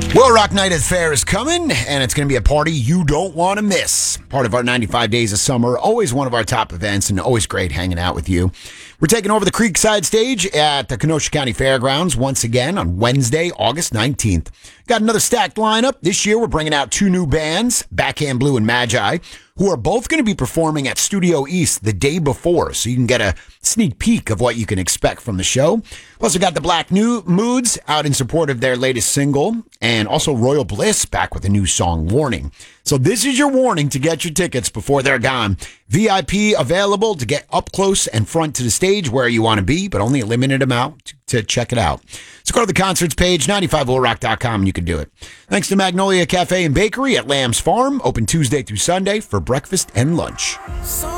Well, Rock Night at the Fair is coming, and it's going to be a party you don't want to miss. Part of our 95 Days of Summer, always one of our top events, and always great hanging out with you. We're taking over the Creekside stage at the Kenosha County Fairgrounds once again on Wednesday, August 19th. Got another stacked lineup. This year, we're bringing out two new bands, Backhand Blue and Magi, who are both going to be performing at Studio East the day before, so you can get a sneak peek of what you can expect from the show. Plus, we got the Black New Moods out in support of their latest single, and also Royal Bliss back with a new song, Warning. So this is your warning to get your tickets before they're gone. VIP available to get up close and front to the stage where you want to be, but only a limited amount to check it out. So go to the concerts page, 95volrock.com, and you can do it. Thanks to Magnolia Cafe and Bakery at Lamb's Farm, open Tuesday through Sunday for breakfast and lunch.